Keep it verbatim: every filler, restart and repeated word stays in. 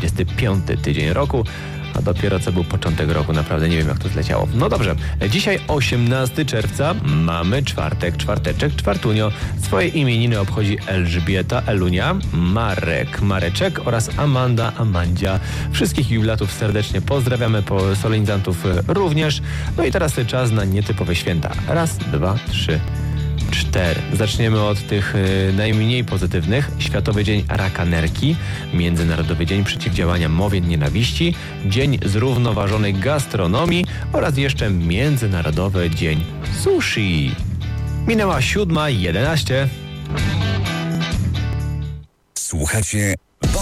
dwudziesty piąty tydzień roku, a dopiero co był początek roku, naprawdę nie wiem jak to zleciało. No dobrze, dzisiaj osiemnastego czerwca, mamy czwartek, czwarteczek, czwartunio. Swoje imieniny obchodzi Elżbieta, Elunia, Marek, Mareczek oraz Amanda, Amandzia. Wszystkich jubilatów serdecznie pozdrawiamy, po solenizantów również. No i teraz czas na nietypowe święta. Raz, dwa, trzy, cztery. Zaczniemy od tych y, najmniej pozytywnych. Światowy Dzień Raka Nerki, Międzynarodowy Dzień Przeciwdziałania Mowie Nienawiści, Dzień Zrównoważonej Gastronomii oraz jeszcze Międzynarodowy Dzień Sushi. Minęła siódma jedenaście. Słuchacie